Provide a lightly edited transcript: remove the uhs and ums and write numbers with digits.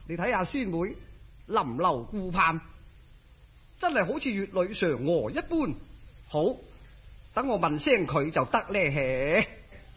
你睇下孫妹臨樓顧盼，真係好似月裏嫦娥一般。好，等我問聲佢就得呢。